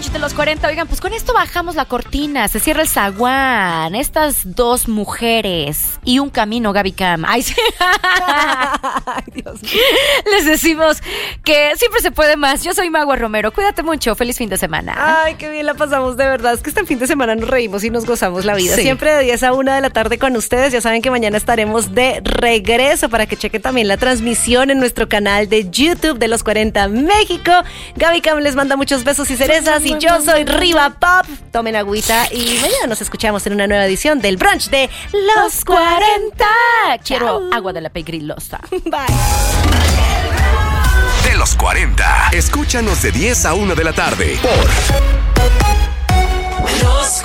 de los 40. Oigan, pues con esto bajamos la cortina, se cierra el zaguán. Estas dos mujeres y un camino, Gaby Cam. Ay, sí. Ay, Dios mío. Les decimos que siempre se puede más. Yo soy Magua Romero. Cuídate mucho. Feliz fin de semana. Ay, qué bien la pasamos, de verdad. Es que este fin de semana nos reímos y nos gozamos la vida. Sí. Siempre de 10 a 1 de la tarde con ustedes. Ya saben que mañana estaremos de regreso para que chequen también la transmisión en nuestro canal de YouTube de Los 40 México. Gaby Cam les manda muchos besos y cerezas y yo soy Riva Pop. Tomen agüita y mañana nos escuchamos en una nueva edición del brunch de Los 40. Quiero agua de la pegrilosa. Bye. De los 40. Escúchanos de 10 a 1 de la tarde por Los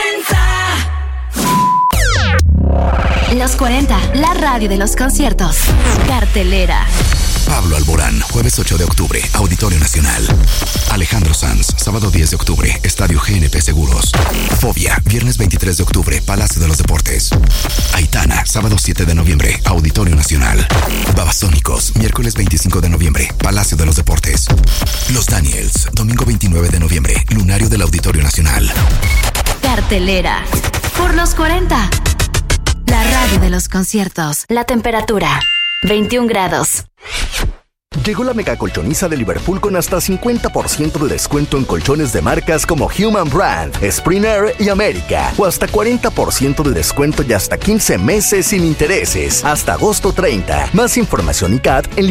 40. Los 40, la radio de los conciertos. Cartelera. Pablo Alborán, jueves 8 de octubre, Auditorio Nacional. Alejandro Sanz, sábado 10 de octubre, Estadio GNP Seguros. Fobia, viernes 23 de octubre, Palacio de los Deportes. Aitana, sábado 7 de noviembre, Auditorio Nacional. Babasónicos, miércoles 25 de noviembre, Palacio de los Deportes. Los Daniels, domingo 29 de noviembre, Lunario del Auditorio Nacional. Cartelera. Por los 40. La radio de los conciertos. La temperatura, 21 grados. Llegó la mega colchoniza de Liverpool con hasta 50% de descuento en colchones de marcas como Human Brand, Spring Air y América. O hasta 40% de descuento y hasta 15 meses sin intereses. Hasta agosto 30. Más información y CAT en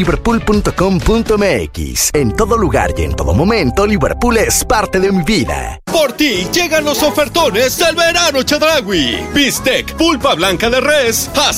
liverpool.com.mx. En todo lugar y en todo momento, Liverpool es parte de mi vida. Por ti llegan los ofertones del verano Chedraui. Bistec pulpa blanca de res a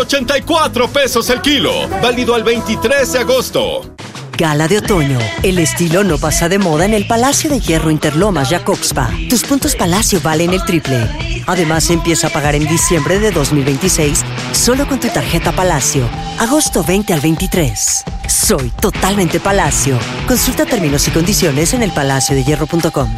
184 pesos el kilo. Válido al 23 de agosto. Gala de otoño. El estilo no pasa de moda en el Palacio de Hierro Interlomas Jacobspa. Tus puntos Palacio valen el triple. Además, empieza a pagar en diciembre de 2026 solo con tu tarjeta Palacio. Agosto 20 al 23. Soy totalmente Palacio. Consulta términos y condiciones en elpalaciodehierro.com.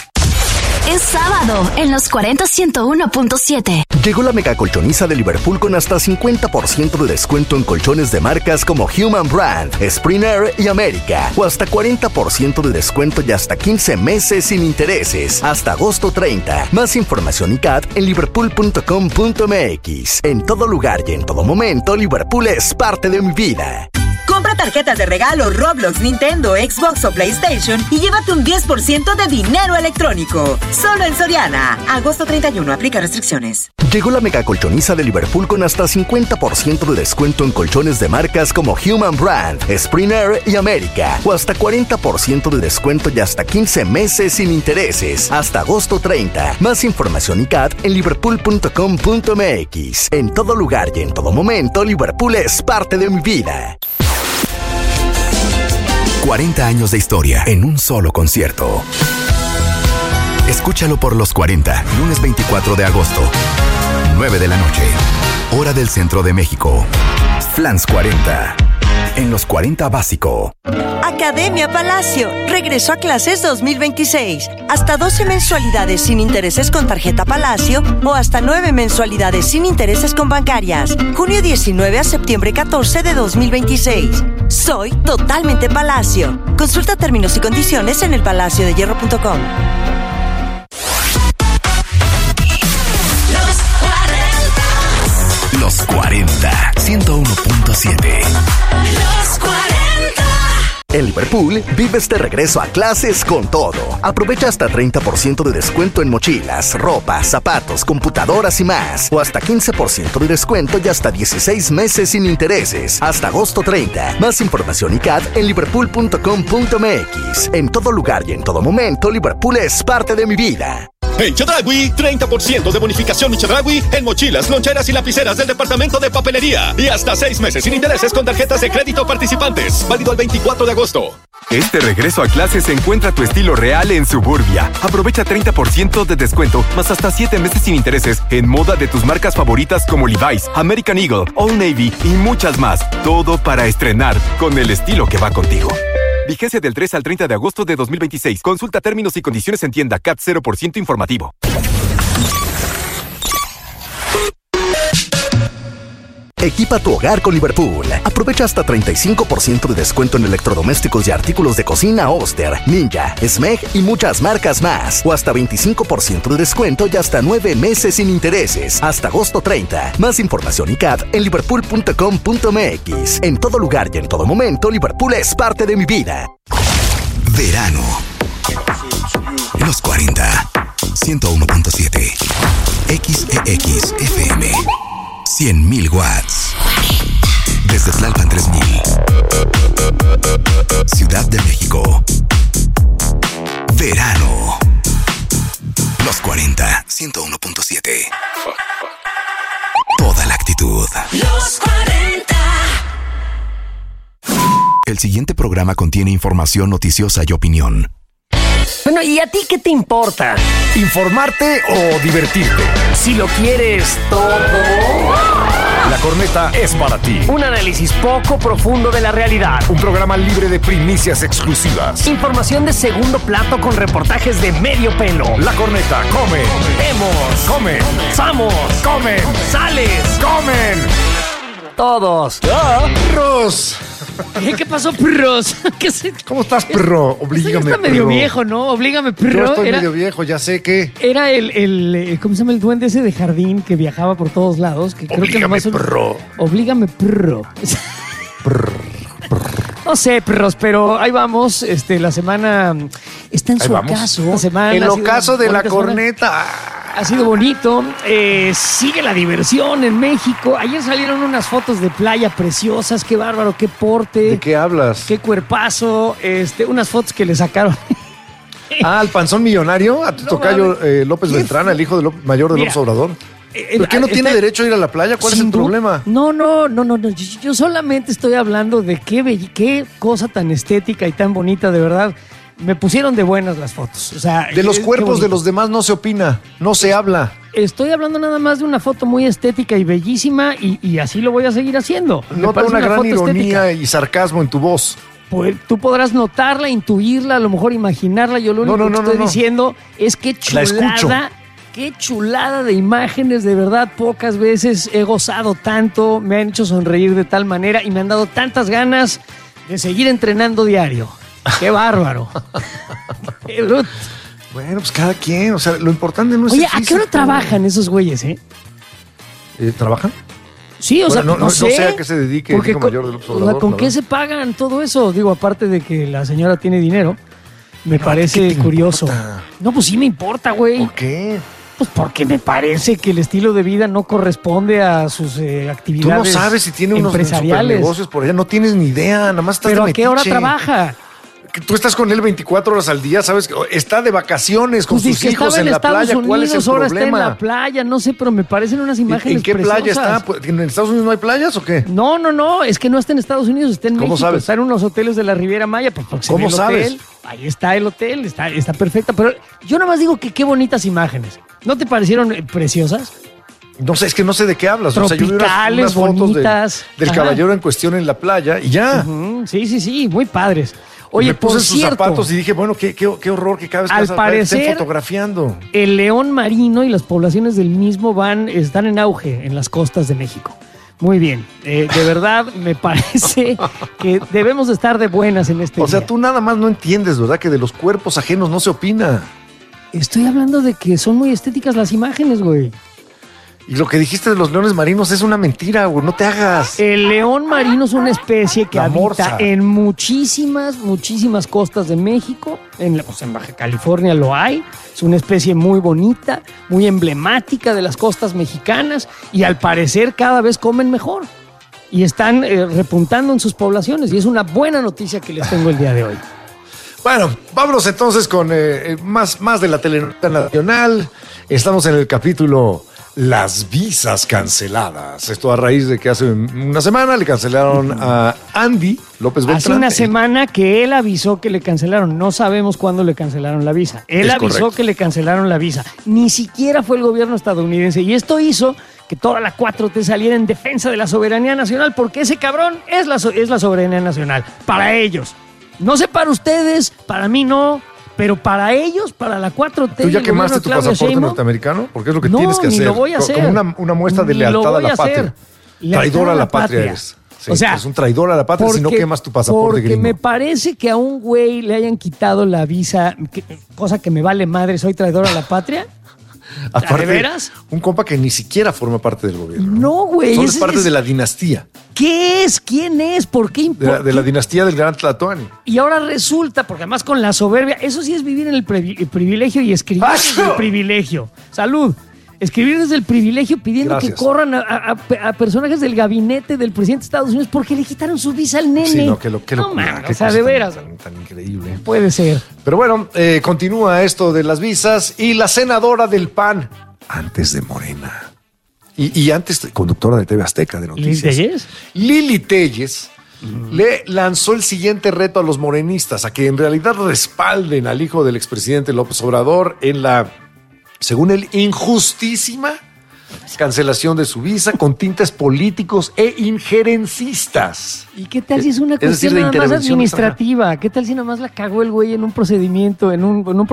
Es sábado en los 40 101.7. Llegó la mega colchoniza de Liverpool con hasta 50% de descuento en colchones de marcas como Human Brand, Spring Air y América. O hasta 40% de descuento y hasta 15 meses sin intereses. Hasta agosto 30. Más información y CAT en liverpool.com.mx. En todo lugar y en todo momento, Liverpool es parte de mi vida. Compra tarjetas de regalo Roblox, Nintendo, Xbox o PlayStation y llévate un 10% de dinero electrónico. Solo en Soriana. Agosto 31. Aplica restricciones. Llegó la mega colchoniza de Liverpool con hasta 50% de descuento en colchones de marcas como Human Brand, Spring Air y América. O hasta 40% de descuento y hasta 15 meses sin intereses. Hasta agosto 30. Más información y CAT en liverpool.com.mx. En todo lugar y en todo momento, Liverpool es parte de mi vida. 40 años de historia en un solo concierto. Escúchalo por Los 40, lunes 24 de agosto, 9 de la noche, hora del centro de México. Flans 40, en Los 40 Básico. Academia Palacio. Regreso a clases 2026. Hasta 12 mensualidades sin intereses con tarjeta Palacio o hasta 9 mensualidades sin intereses con bancarias. Junio 19 a septiembre 14 de 2026. Soy totalmente Palacio. Consulta términos y condiciones en elpalaciodehierro.com. Los 40, 101.7. Los 40. En Liverpool, vive este regreso a clases con todo. Aprovecha hasta 30% de descuento en mochilas, ropa, zapatos, computadoras y más. O hasta 15% de descuento y hasta 16 meses sin intereses. Hasta agosto 30. Más información y CAT en liverpool.com.mx. En todo lugar y en todo momento, Liverpool es parte de mi vida. En Chedraui, 30% de bonificación en Chedraui en mochilas, loncheras y lapiceras del departamento de papelería. Y hasta 6 meses sin intereses con tarjetas de crédito participantes. Válido al 24 de agosto. Este regreso a clases encuentra tu estilo real en Suburbia. Aprovecha 30% de descuento, más hasta 7 meses sin intereses en moda de tus marcas favoritas como Levi's, American Eagle, Old Navy y muchas más. Todo para estrenar con el estilo que va contigo. Vigencia del 3 al 30 de agosto de 2026. Consulta términos y condiciones en tienda. CAT 0% informativo. Equipa tu hogar con Liverpool. Aprovecha hasta 35% de descuento en electrodomésticos y artículos de cocina Oster, Ninja, Smeg y muchas marcas más. O hasta 25% de descuento y hasta 9 meses sin intereses. Hasta agosto 30. Más información y CAD en liverpool.com.mx. En todo lugar y en todo momento, Liverpool es parte de mi vida. Verano. Los 40. 101.7. XEX FM. 100.000 watts. Desde Tlalpan 3000. Ciudad de México. Verano. Los 40. 101.7. Toda la actitud. Los 40. El siguiente programa contiene información noticiosa y opinión. Bueno, ¿y a ti qué te importa? ¿Informarte o divertirte? Si lo quieres todo... La Corneta es para ti. Un análisis poco profundo de la realidad. Un programa libre de primicias exclusivas. Información de segundo plato con reportajes de medio pelo. La Corneta come. Vemos. Come. Samos. Comen. Sales. Comen. Todos. ¡Perros! ¿Qué pasó, perros? ¿Cómo estás, perro? Oblígame, está medio viejo, ¿no? Oblígame, perro. Yo estoy medio viejo, ya sé que... Era el ¿cómo se llama? El duende ese de jardín que viajaba por todos lados. Que creo que nomás perro. Oblígame, perro. No sé, perros, pero ahí vamos. La semana está en su ocaso. La semana el ocaso de la Corneta. Ha sido bonito. Sigue la diversión en México. Ayer salieron unas fotos de playa preciosas. Qué bárbaro, qué porte. ¿De qué hablas? Qué cuerpazo. Unas fotos que le sacaron. Al panzón millonario, a tu tocayo López Beltrán, el hijo mayor de López Obrador. ¿Por qué no tiene derecho a ir a la playa? ¿Cuál es el problema? No. Yo solamente estoy hablando de qué cosa tan estética y tan bonita, de verdad. Me pusieron de buenas las fotos. O sea, de los cuerpos de los demás no se opina, no se habla. Estoy hablando nada más de una foto muy estética y bellísima y así lo voy a seguir haciendo. Nota una gran ironía y sarcasmo en tu voz. Pues tú podrás notarla, intuirla, a lo mejor imaginarla. Yo lo único que estoy diciendo es que chulada. Qué chulada de imágenes, de verdad, pocas veces he gozado tanto, me han hecho sonreír de tal manera y me han dado tantas ganas de seguir entrenando diario. ¡Qué bárbaro! ¡Qué bruto! Bueno, pues cada quien, o sea, lo importante no es... Oye, ¿a qué hora trabajan esos güeyes, ¿Trabajan? Sí, o sea, no sé. No sé a qué se dedique el hijo mayor del Obrador. ¿Con qué se pagan todo eso? Digo, aparte de que la señora tiene dinero, me parece curioso. No, pues sí me importa, güey. ¿Por qué? Pues porque me parece que el estilo de vida no corresponde a sus actividades. Tú no sabes si tiene unos empresariales. negocios por allá, no tienes ni idea, nada más estás de ¿Pero a metiche. qué hora trabaja? Tú estás con él 24 horas al día, sabes que está de vacaciones con sus hijos en la playa. ¿Cuál es el problema? Ahora está en la playa, no sé, pero me parecen unas imágenes ¿En qué preciosas. playa está? ¿En Estados Unidos no hay playas o qué? No, es que no está en Estados Unidos, está en México. ¿Cómo sabes? Está en unos hoteles de la Riviera Maya, pues porque ¿Cómo sabes? Hotel, ahí está el hotel, está perfecta, pero yo nada más digo que qué bonitas imágenes. ¿No te parecieron preciosas? No sé, es que no sé de qué hablas. Tropicales, o sea, yo vi unas fotos bonitas. del caballero en cuestión en la playa y ya. Sí, muy padres. Oye, me puse por sus cierto, zapatos y dije, bueno, qué horror que cada vez que al parecer, estén fotografiando. El león marino y las poblaciones del mismo están en auge en las costas de México. Muy bien. De verdad, me parece que debemos de estar de buenas en este día. O sea, tú nada más no entiendes, ¿verdad? Que de los cuerpos ajenos no se opina. Estoy hablando de que son muy estéticas las imágenes, güey. Y lo que dijiste de los leones marinos es una mentira, güey. No te hagas. El león marino es una especie que habita en muchísimas costas de México. En Baja California lo hay. Es una especie muy bonita, muy emblemática de las costas mexicanas. Y al parecer cada vez comen mejor. Y están repuntando en sus poblaciones. Y es una buena noticia que les tengo el día de hoy. Bueno, vámonos entonces con más de la telenovela nacional. Estamos en el capítulo Las visas canceladas. Esto a raíz de que hace una semana le cancelaron a Andy López Beltrán. Hace una semana que él avisó que le cancelaron. No sabemos cuándo le cancelaron la visa. Él avisó que le cancelaron la visa. Ni siquiera fue el gobierno estadounidense. Y esto hizo que toda la 4T saliera en defensa de la soberanía nacional, porque ese cabrón es la soberanía nacional. Para ellos. No sé para ustedes, para mí no. Pero para ellos, para la 4T... ¿Tú ya quemaste tu pasaporte norteamericano? Porque es lo que tienes que hacer. No, lo voy a hacer. Como una muestra de lealtad a la patria. Traidor a la patria eres. Sí, o sea, es un traidor a la patria si no quemas tu pasaporte porque gringo. Me parece que a un güey le hayan quitado la visa, cosa que me vale madre, soy traidor a la patria. Aparte, ¿De veras? Un compa que ni siquiera forma parte del gobierno. No, güey. Solo es parte de la dinastía. ¿Qué es? ¿Quién es? ¿Por qué importa? De la dinastía del gran Tlatoani. Y ahora resulta, porque además con la soberbia, eso sí es vivir en el privilegio y escribir desde el privilegio. Salud. Escribir desde el privilegio pidiendo que corran a personajes del gabinete del presidente de Estados Unidos porque le quitaron su visa al nene. Sí, no, que lo man, o sea, de veras. Tan increíble. Puede ser. Pero bueno, continúa esto de las visas y la senadora del PAN, antes de Morena. Y antes conductora de TV Azteca de noticias. Lili Téllez le lanzó el siguiente reto a los morenistas, a que en realidad respalden al hijo del expresidente López Obrador en la, según él, injustísima cancelación de su visa con tintes políticos e injerencistas. ¿Y qué tal si es una cuestión nada más administrativa? ¿Qué tal si nada más la cagó el güey en un procedimiento, en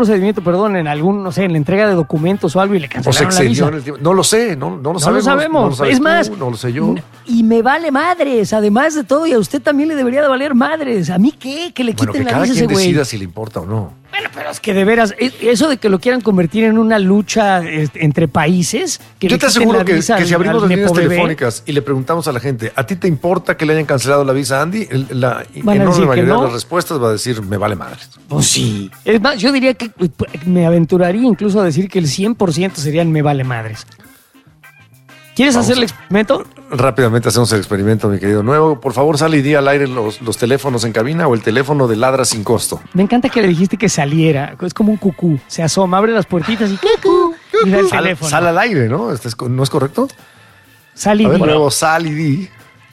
algún, no sé, en la entrega de documentos o algo y le cancelaron la visa? No lo sé, no lo sabemos. No lo sabemos. Es más, no lo sé yo. Y me vale madres, además de todo, y a usted también le debería de valer madres. ¿A mí qué? Que le quiten la visa a ese güey. Cada quien decida si le importa o no. Bueno, pero es que de veras, eso de que lo quieran convertir en una lucha entre países. Yo te aseguro que si abrimos las líneas telefónicas y le preguntamos a la gente, ¿a ti te importa que le hayan cancelado la visa a Andy? La enorme mayoría de las respuestas va a decir, me vale madre. Pues sí. Es más, yo diría que me aventuraría incluso a decir que el 100% serían me vale madres. ¿Quieres hacer el experimento? Rápidamente hacemos el experimento, mi querido Nuevo. Por favor, sal y di al aire los teléfonos en cabina o el teléfono de Ladra sin costo. Me encanta que le dijiste que saliera. Es como un cucú. Se asoma, abre las puertitas y cucú. Y da el teléfono. Sal al aire, ¿no? ¿No es correcto? Sal y di. Nuevo, sal y di.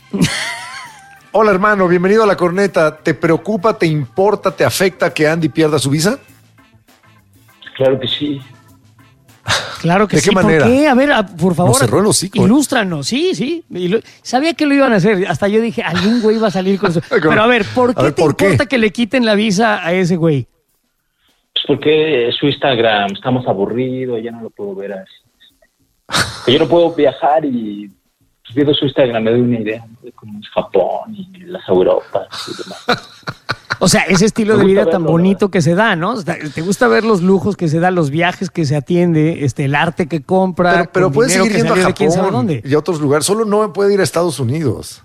Hola, hermano. Bienvenido a La Corneta. ¿Te preocupa, te importa, te afecta que Andy pierda su visa? Claro que sí. Claro que sí. ¿De qué manera? ¿Por qué? A ver, por favor. Nos cerró el hocico. Ilústranos. Sí. Sabía que lo iban a hacer. Hasta yo dije, algún güey va a salir con eso. Pero a ver, ¿por qué te importa que le quiten la visa a ese güey? Pues porque su Instagram estamos aburridos, ya no lo puedo ver así. Que yo no puedo viajar y pues, viendo su Instagram me doy una idea de cómo es Japón y las Europas y demás. O sea, ese estilo de vida tan bonito que se da, ¿no? O sea, ¿te gusta ver los lujos que se da, los viajes que se atiende, el arte que compra? Pero puede seguir yendo a Japón quién sabe dónde. Y a otros lugares. Solo no puede ir a Estados Unidos.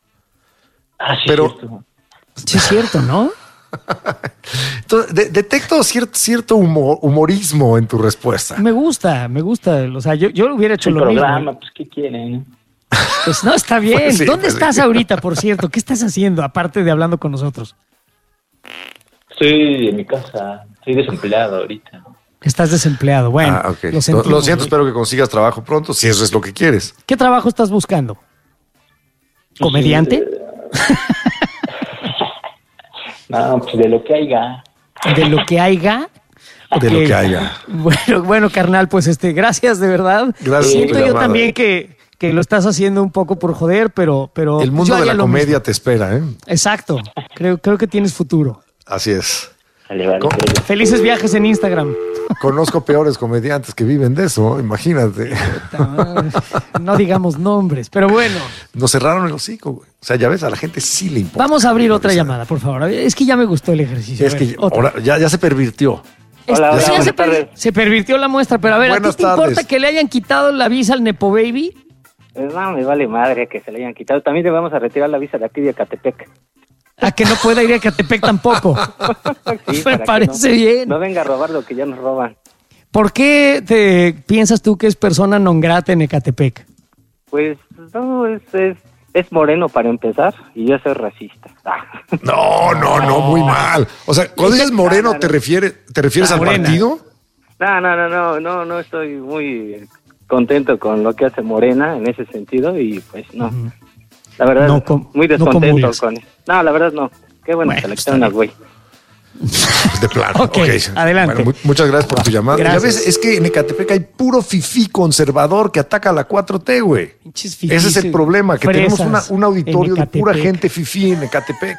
Ah, sí, pero cierto. Sí, es cierto, ¿no? Entonces, detecto cierto humorismo en tu respuesta. Me gusta. O sea, yo hubiera hecho lo mismo. Pues, ¿qué quieren? Pues no, está bien. Pues sí, ¿Dónde estás sí. ahorita, por cierto? ¿Qué estás haciendo, aparte de hablando con nosotros? Estoy en mi casa. Estoy desempleado ahorita. Estás desempleado. Bueno, okay. Lo siento, espero que consigas trabajo pronto, si eso es lo que quieres. ¿Qué trabajo estás buscando? ¿Comediante? No, pues de lo que haya. ¿De lo que haya? Okay. De lo que haya. Bueno, carnal, pues gracias de verdad. Gracias. Siento yo también que lo estás haciendo un poco por joder, pero el mundo de la comedia te espera, ¿eh? Exacto. Creo que tienes futuro. Así es. Vale. Felices viajes en Instagram. Conozco peores comediantes que viven de eso, imagínate. No digamos nombres, pero bueno. Nos cerraron el hocico, güey. O sea, ya ves, a la gente sí le importa. Vamos a abrir otra llamada, por favor. Es que ya me gustó el ejercicio. Es que ahora ya se pervirtió. Hola, se pervirtió la muestra, pero a ver, Buenas ¿a ti te importa que le hayan quitado la visa al Nepo Baby? No, me vale madre que se le hayan quitado. También le vamos a retirar la visa de aquí de Ecatepec. A que no pueda ir a Ecatepec tampoco. Sí, me parece bien. No venga a robar lo que ya nos roban. ¿Por qué te piensas tú que es persona non grata en Ecatepec? Pues no, es moreno para empezar y yo soy racista. No, muy mal. O sea, cuando dices moreno, ¿te refieres al partido? No estoy muy contento con lo que hace Morena en ese sentido y pues no. La verdad, muy descontento con eso. No, la verdad no. Qué bueno que le quitaron al güey. De plano. Okay, adelante. Bueno, muchas gracias por tu llamada. Gracias. Ya ves, es que en Ecatepec hay puro fifí conservador que ataca a la 4T, güey. Ese es el problema, que tenemos un auditorio de pura gente fifí en Ecatepec.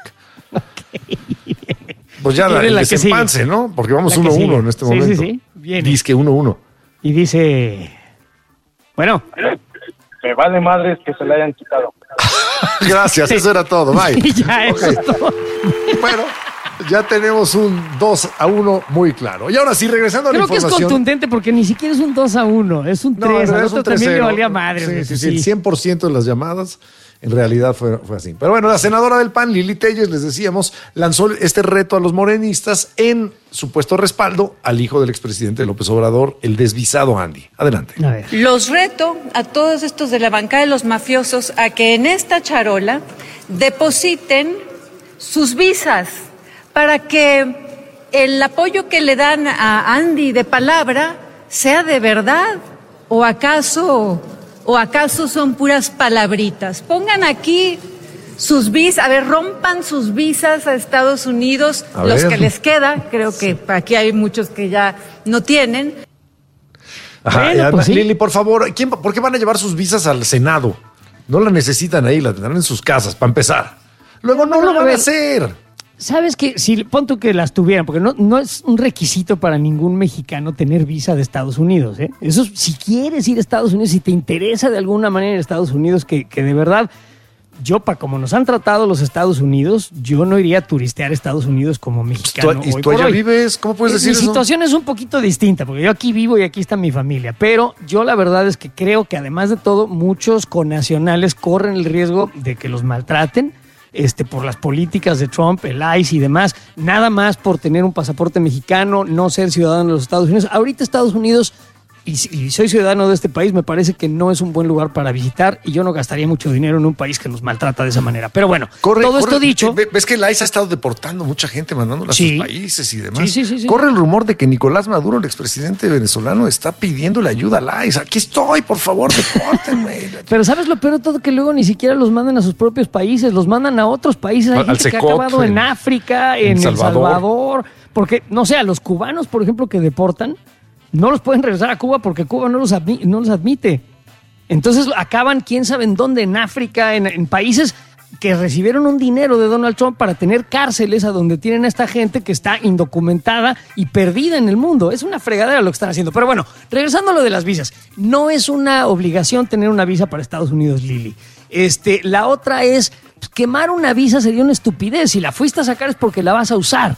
Pues ya el desempance, ¿no? Porque vamos 1-1 en este momento. Sí. Viene. Dice que 1-1. Y dice... Bueno. me vale madres que se la hayan quitado. Gracias, eso era todo. Bye. Ya, eso es todo. Bueno, ya tenemos un 2-1 muy claro. Y ahora sí, regresando a la información. Creo que es contundente porque ni siquiera es un 2-1, es un 3. Al otro también le valía madre. Sí, el 100% de las llamadas en realidad fue así. Pero bueno, la senadora del PAN, Lili Telles, les decíamos, lanzó este reto a los morenistas en supuesto respaldo al hijo del expresidente López Obrador, el desvisado Andy. Adelante. A ver. Los reto a todos estos de la bancada de los mafiosos a que en esta charola depositen sus visas para que el apoyo que le dan a Andy de palabra sea de verdad, o acaso son puras palabritas. Pongan aquí sus visas, rompan sus visas a Estados Unidos, los que les queda, creo que aquí hay muchos que ya no tienen. Ajá, bueno, pues sí. Lili, por favor, ¿por qué van a llevar sus visas al Senado? No la necesitan ahí, la tendrán en sus casas, para empezar. Luego no lo van a hacer. ¿Sabes qué? Si pon tú que las tuvieran, porque no es un requisito para ningún mexicano tener visa de Estados Unidos, ¿eh? Eso, si quieres ir a Estados Unidos, si te interesa de alguna manera en Estados Unidos, que de verdad, como nos han tratado los Estados Unidos, yo no iría a turistear a Estados Unidos como mexicano. ¿Y tú allá vives? ¿Cómo puedes decir eso? Mi situación es un poquito distinta, porque yo aquí vivo y aquí está mi familia, pero yo la verdad es que creo que además de todo, muchos connacionales corren el riesgo de que los maltraten, por las políticas de Trump, el ICE y demás, nada más por tener un pasaporte mexicano, no ser ciudadano de los Estados Unidos. Ahorita Estados Unidos, y soy ciudadano de este país, me parece que no es un buen lugar para visitar y yo no gastaría mucho dinero en un país que nos maltrata de esa manera. Pero bueno, esto dicho... ¿Ves que el ICE ha estado deportando mucha gente, mandándola a sus países y demás? Sí. Corre el rumor de que Nicolás Maduro, el expresidente venezolano, está pidiéndole ayuda al ICE. Aquí estoy, por favor, depórtenme. Pero ¿sabes lo peor de todo? Que luego ni siquiera los mandan a sus propios países, los mandan a otros países. Hay gente que ha acabado en África, en El Salvador. Porque, no sé, a los cubanos, por ejemplo, que deportan, no los pueden regresar a Cuba porque Cuba no los admite. Entonces acaban, quién sabe en dónde, en África, en países que recibieron un dinero de Donald Trump para tener cárceles a donde tienen a esta gente que está indocumentada y perdida en el mundo. Es una fregadera lo que están haciendo. Pero bueno, regresando a lo de las visas, no es una obligación tener una visa para Estados Unidos, Lili. La otra es, quemar una visa sería una estupidez. Si la fuiste a sacar es porque la vas a usar.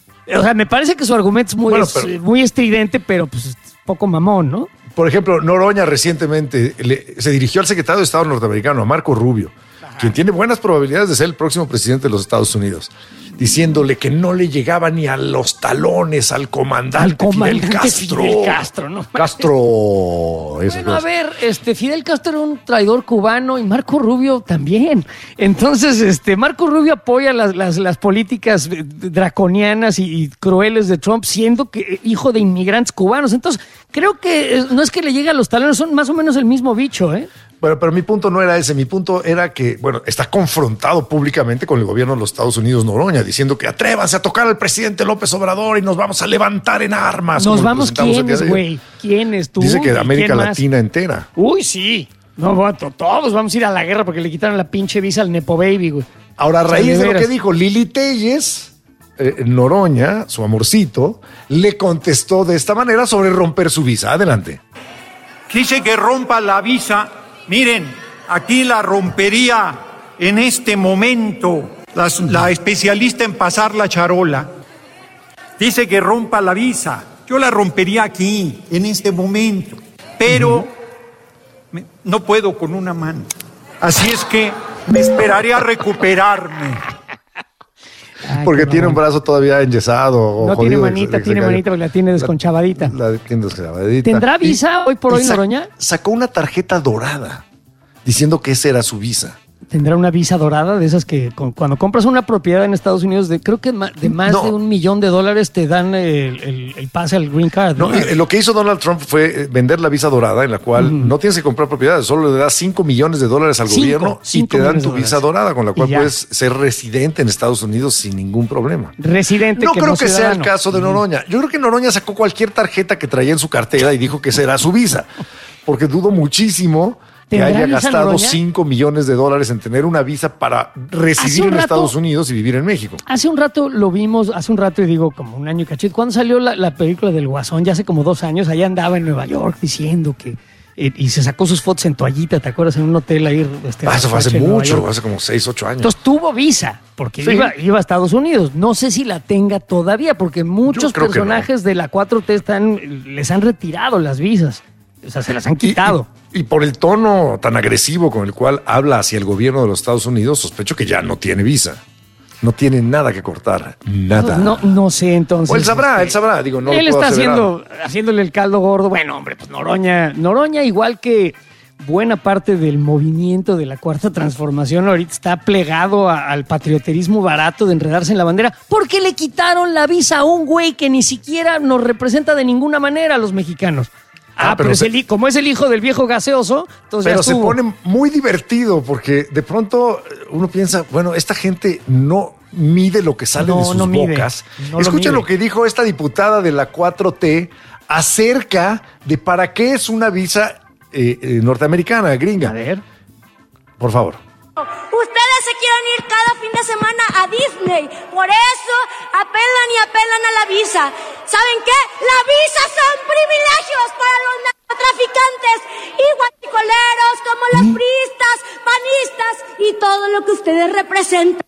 O sea, me parece que su argumento es muy estridente, pero pues poco mamón, ¿no? Por ejemplo, Noroña recientemente se dirigió al secretario de Estado norteamericano, a Marco Rubio, quien tiene buenas probabilidades de ser el próximo presidente de los Estados Unidos, diciéndole que no le llegaba ni a los talones al comandante Fidel Castro. Fidel Castro, ¿no? Bueno, a ver, Fidel Castro era un traidor cubano y Marco Rubio también. Entonces, Marco Rubio apoya las políticas draconianas y crueles de Trump, siendo que hijo de inmigrantes cubanos. Entonces, creo que no es que le llegue a los talones, son más o menos el mismo bicho, ¿eh? Bueno, pero mi punto no era ese. Mi punto era que, está confrontado públicamente con el gobierno de los Estados Unidos, Noroña, diciendo que atrévanse a tocar al presidente López Obrador y nos vamos a levantar en armas. ¿Nos vamos quiénes, güey? ¿Quiénes tú? Dice que de América Latina entera. Uy, sí. No, todos vamos a ir a la guerra porque le quitaron la pinche visa al Nepo Baby, güey. Ahora, a raíz de lo que dijo Lili Telles, Noroña, su amorcito, le contestó de esta manera sobre romper su visa. Adelante. Dice que rompa la visa. Miren, aquí la rompería en este momento la especialista en pasar la charola. Dice que rompa la visa. Yo la rompería aquí, en este momento. Pero no puedo con una mano. Así es que me esperaré a recuperarme. Porque tiene un brazo todavía enyesado. No tiene manita, porque la tiene desconchavadita. ¿Tendrá visa hoy por hoy, Noroña? Sacó una tarjeta dorada diciendo que esa era su visa. ¿Tendrá una visa dorada de esas que cuando compras una propiedad en Estados Unidos creo que de más de $1 millón te dan el pase al green card? No, lo que hizo Donald Trump fue vender la visa dorada, en la cual no tienes que comprar propiedades, solo le das $5 millones al gobierno y te dan tu visa dorada, con la cual puedes ser residente en Estados Unidos sin ningún problema. Residente. No creo que sea el caso de Noroña. Yo creo que Noroña sacó cualquier tarjeta que traía en su cartera y dijo que esa era su visa, porque dudo muchísimo que haya gastado $5 millones en tener una visa para residir en Estados Unidos y vivir en México. Hace un rato lo vimos, y digo como un año y cachito, cuando salió la película del Guasón, ya hace como 2 años, allá andaba en Nueva York diciendo que y se sacó sus fotos en toallita, ¿te acuerdas? En un hotel ahí. Eso fue hace mucho, hace como 6, 8 años. Entonces tuvo visa, porque iba a Estados Unidos. No sé si la tenga todavía, porque muchos personajes de la 4T les han retirado las visas. O sea, se las han quitado. Y por el tono tan agresivo con el cual habla hacia el gobierno de los Estados Unidos, sospecho que ya no tiene visa. No tiene nada que cortar, nada. No sé, entonces. O él sabrá, digo, no. Él está haciéndole el caldo gordo. Bueno, hombre, pues Noroña, igual que buena parte del movimiento de la Cuarta Transformación, ahorita está plegado al patrioterismo barato de enredarse en la bandera, porque le quitaron la visa a un güey que ni siquiera nos representa de ninguna manera a los mexicanos. Pero como es el hijo del viejo gaseoso, entonces pero se pone muy divertido porque de pronto uno piensa, bueno, esta gente no mide lo que sale de sus bocas. Escucha lo que dijo esta diputada de la 4T acerca de para qué es una visa norteamericana, gringa. A ver. Por favor. Ustedes se quieren ir cada fin de semana a Disney, por eso apelan a la visa. ¿Saben qué? La visa son privilegios para los narcotraficantes y guachicoleros como los priistas, panistas y todo lo que ustedes representan.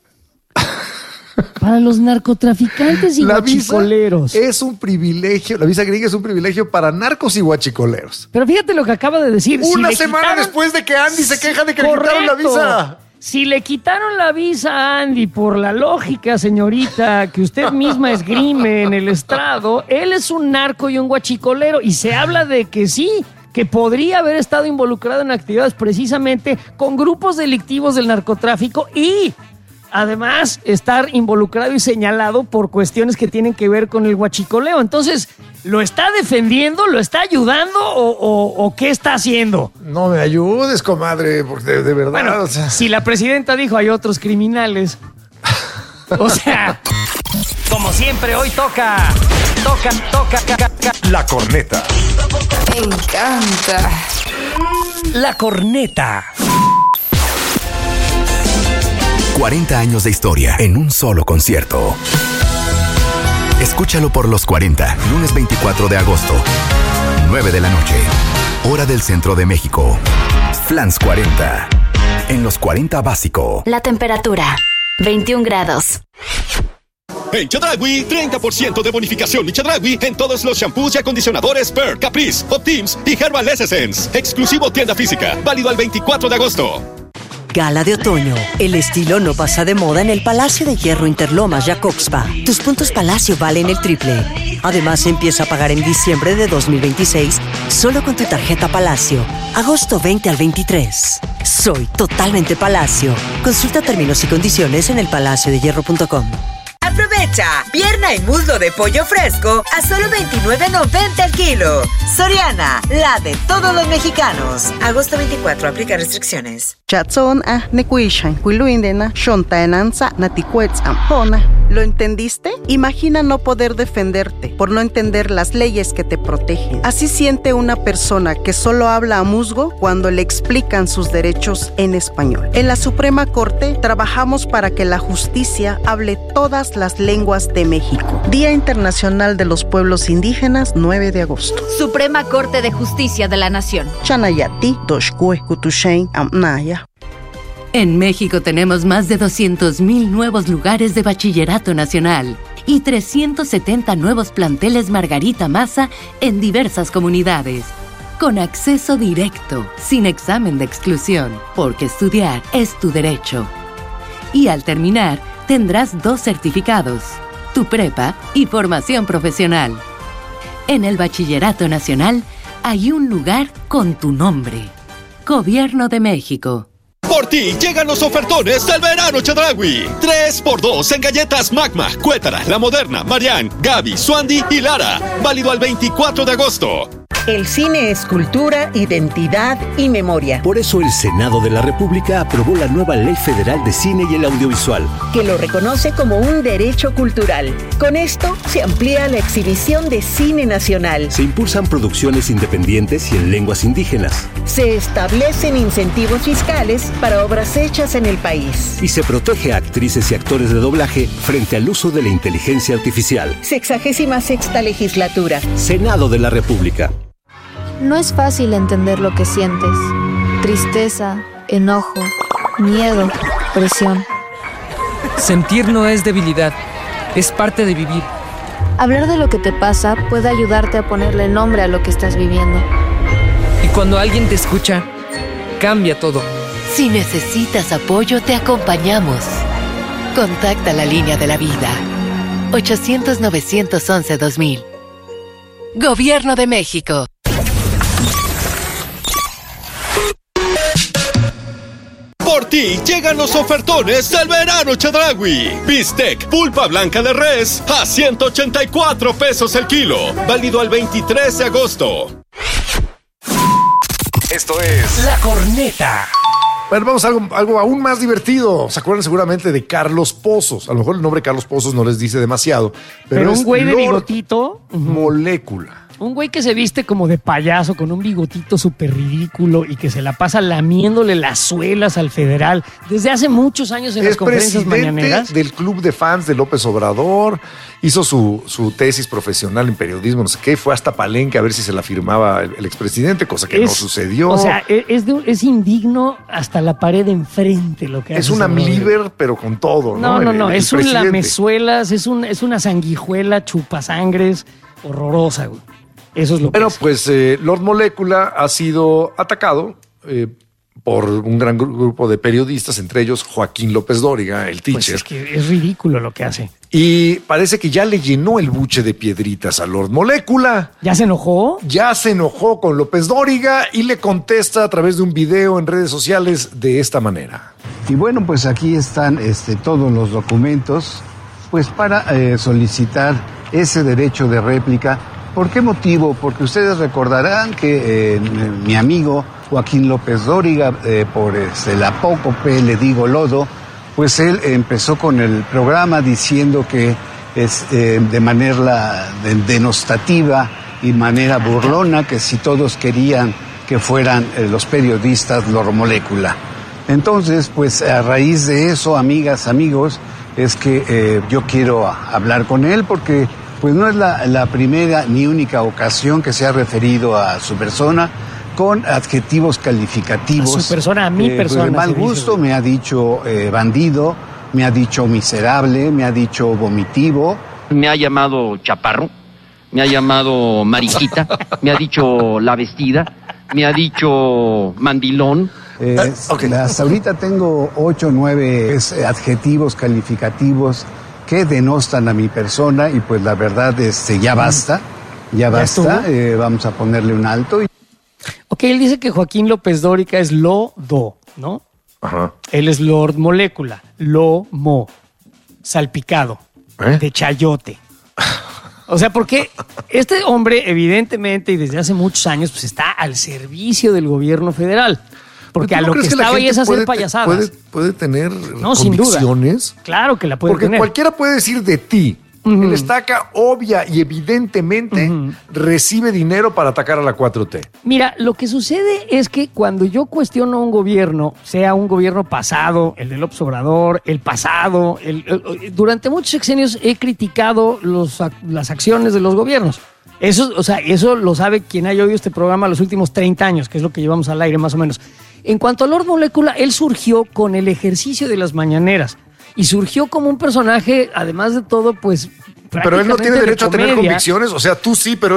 Para los narcotraficantes y guachicoleros. Es un privilegio, la visa gringa es un privilegio para narcos y guachicoleros. Pero fíjate lo que acaba de decir. Una semana después de que Andy se queja de que le quitaron la visa. Si le quitaron la visa a Andy por la lógica, señorita, que usted misma esgrime en el estrado, él es un narco y un guachicolero. Y se habla de que sí, que podría haber estado involucrado en actividades precisamente con grupos delictivos del narcotráfico y además estar involucrado y señalado por cuestiones que tienen que ver con el huachicoleo. Entonces, ¿lo está defendiendo? ¿Lo está ayudando? ¿O qué está haciendo? No me ayudes, comadre, porque de verdad... Bueno, si la presidenta dijo hay otros criminales. O sea, como siempre, hoy toca. La corneta. Me encanta. La corneta. 40 años de historia en un solo concierto. Escúchalo por los 40, lunes 24 de agosto, 9 de la noche, hora del centro de México. Flans 40, en los 40 básico. La temperatura, 21 grados. En Chedraui, 30% de bonificación y Chedraui en todos los shampoos y acondicionadores Per, Caprice, Optims y Herbal Essence. Exclusivo tienda física, válido al 24 de agosto. Gala de otoño. El estilo no pasa de moda en el Palacio de Hierro Interlomas Jacobspa. Tus puntos Palacio valen el triple. Además, empieza a pagar en diciembre de 2026 solo con tu tarjeta Palacio. Agosto 20 al 23. Soy totalmente Palacio. Consulta términos y condiciones en elpalaciodehierro.com. Aprovecha, pierna y muslo de pollo fresco a solo $29.90 el kilo. Soriana, la de todos los mexicanos. Agosto 24, aplica restricciones. Chatson nekuishan, kuiluindena, shontaenanza, naticuetz ampona. ¿Lo entendiste? Imagina no poder defenderte por no entender las leyes que te protegen. Así siente una persona que solo habla a musgo cuando le explican sus derechos en español. En la Suprema Corte trabajamos para que la justicia hable todas las lenguas de México. Día Internacional de los Pueblos Indígenas, 9 de agosto. Suprema Corte de Justicia de la Nación. Chanayati, Doshkue, Kutushain, Amnaya. En México tenemos más de 200,000 nuevos lugares de bachillerato nacional y 370 nuevos planteles Margarita Maza en diversas comunidades. Con acceso directo, sin examen de exclusión, porque estudiar es tu derecho. Y al terminar, tendrás 2 certificados, tu prepa y formación profesional. En el Bachillerato Nacional hay un lugar con tu nombre. Gobierno de México. Por ti llegan los ofertones del verano Chedraui. 3x2 en galletas Magma, Cuétara, La Moderna, Marianne, Gaby, Suandi y Lara. Válido al 24 de agosto. El cine es cultura, identidad y memoria. Por eso el Senado de la República aprobó la nueva Ley Federal de Cine y el Audiovisual, que lo reconoce como un derecho cultural. Con esto se amplía la exhibición de cine nacional. Se impulsan producciones independientes y en lenguas indígenas. Se establecen incentivos fiscales para obras hechas en el país. Y se protege a actrices y actores de doblaje frente al uso de la inteligencia artificial. 66ª legislatura. Senado de la República. No es fácil entender lo que sientes. Tristeza, enojo, miedo, presión. Sentir no es debilidad, es parte de vivir. Hablar de lo que te pasa puede ayudarte a ponerle nombre a lo que estás viviendo. Y cuando alguien te escucha, cambia todo. Si necesitas apoyo, te acompañamos. Contacta la línea de la vida. 800-911-2000. Gobierno de México. Por ti llegan los ofertones del verano Chedraui. Bistec pulpa blanca de res a 184 pesos el kilo. Válido al 23 de agosto. Esto es La Corneta. Bueno, vamos a algo aún más divertido. ¿Se acuerdan seguramente de Carlos Pozos? A lo mejor el nombre Carlos Pozos no les dice demasiado. Pero un güey de bigotito. Molécula. Un güey que se viste como de payaso, con un bigotito súper ridículo y que se la pasa lamiéndole las suelas al federal desde hace muchos años en las conferencias mañaneras. Es del club de fans de López Obrador, hizo su tesis profesional en periodismo, no sé qué, fue hasta Palenque a ver si se la firmaba el expresidente, cosa que no sucedió. O sea, es indigno hasta la pared de enfrente lo que hace. Es una liver, pero con todo, ¿no? No, es un lamezuelas, es una sanguijuela chupasangres horrorosa, güey. Eso es lo que Bueno, pues Lord Molécula ha sido atacado por un gran grupo de periodistas, entre ellos Joaquín López Dóriga, el teacher. Pues es que es ridículo lo que hace. Y parece que ya le llenó el buche de piedritas a Lord Molécula. ¿Ya se enojó? Ya se enojó con López Dóriga y le contesta a través de un video en redes sociales de esta manera. Y bueno, pues aquí están todos los documentos pues para solicitar ese derecho de réplica. ¿Por qué motivo? Porque ustedes recordarán que mi amigo Joaquín López Dóriga, por el apócope Le Digo Lodo, pues él empezó con el programa diciendo que de manera denostativa y manera burlona, que si todos querían que fueran los periodistas Lord Molécula. Entonces, pues a raíz de eso, amigas, amigos, es que yo quiero hablar con él porque pues no es la primera ni única ocasión que se ha referido a su persona con adjetivos calificativos. A su persona, a mi persona. De mal gusto me ha dicho bandido, me ha dicho miserable, me ha dicho vomitivo. Me ha llamado chaparro, me ha llamado mariquita, me ha dicho la vestida, me ha dicho mandilón. Hasta ahorita tengo 8 o 9 adjetivos calificativos que denostan a mi persona y pues la verdad ya basta, vamos a ponerle un alto. Ok, él dice que Joaquín López Dóriga es Lodo, ¿no? Ajá. Él es Lord Molécula, Lomo, salpicado, de chayote. O sea, porque este hombre evidentemente y desde hace muchos años pues está al servicio del gobierno federal. Porque a lo que estaba ahí es hacer payasadas. Puede tener convicciones. Sin duda. Claro que la puede tener. Porque cualquiera puede decir de ti. El estaca obvia y evidentemente recibe dinero para atacar a la 4T. Mira, lo que sucede es que cuando yo cuestiono a un gobierno, sea un gobierno pasado, el de López Obrador, el pasado, durante muchos sexenios he criticado las acciones de los gobiernos. Eso lo sabe quien haya oído este programa los últimos 30 años, que es lo que llevamos al aire más o menos. En cuanto a Lord Molécula, él surgió con el ejercicio de las mañaneras y surgió como un personaje, además de todo, pues Pero él no tiene derecho a tener convicciones, o sea, tú sí, pero